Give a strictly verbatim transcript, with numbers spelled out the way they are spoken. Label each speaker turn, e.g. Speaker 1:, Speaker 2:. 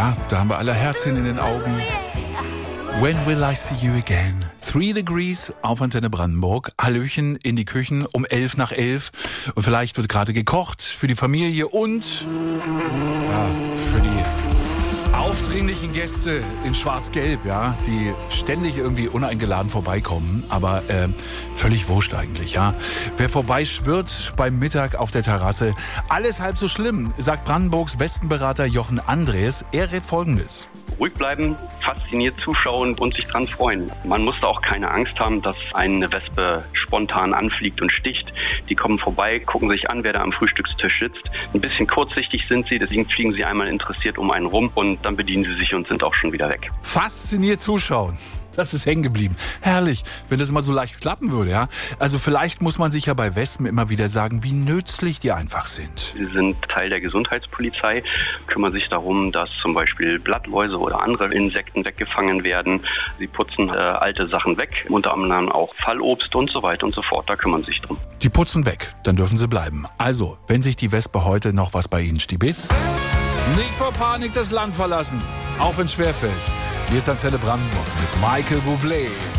Speaker 1: Ja, da haben wir alle Herzchen in den Augen. When will I see you again? Three Degrees auf Antenne Brandenburg. Hallöchen in die Küchen um elf nach elf. Und vielleicht wird gerade gekocht für die Familie und ja, für die aufdringlichen Gäste in Schwarz-Gelb, ja, die ständig irgendwie uneingeladen vorbeikommen, aber äh, völlig wurscht eigentlich, ja. Wer vorbeischwirrt beim Mittag auf der Terrasse, alles halb so schlimm, sagt Brandenburgs Westenberater Jochen Andres. Er rät Folgendes.
Speaker 2: Ruhig bleiben, fasziniert zuschauen und sich dran freuen. Man muss da auch keine Angst haben, dass eine Wespe spontan anfliegt und sticht. Die kommen vorbei, gucken sich an, wer da am Frühstückstisch sitzt. Ein bisschen kurzsichtig sind sie, deswegen fliegen sie einmal interessiert um einen rum und dann bedienen sie sich und sind auch schon wieder weg.
Speaker 1: Fasziniert zuschauen. Das ist hängen geblieben. Herrlich, wenn das immer so leicht klappen würde, ja. Also vielleicht muss man sich ja bei Wespen immer wieder sagen, wie nützlich die einfach sind.
Speaker 2: Sie sind Teil der Gesundheitspolizei, kümmern sich darum, dass zum Beispiel Blattläuse oder andere Insekten weggefangen werden. Sie putzen äh, alte Sachen weg, unter anderem auch Fallobst und so weiter und so fort. Da kümmern sie sich drum.
Speaker 1: Die putzen weg, dann dürfen sie bleiben. Also, wenn sich die Wespe heute noch was bei Ihnen stibitzt, nicht vor Panik das Land verlassen, auch wenn es schwerfällt. Hier ist Antenne Brandenburg mit Michael Bublé.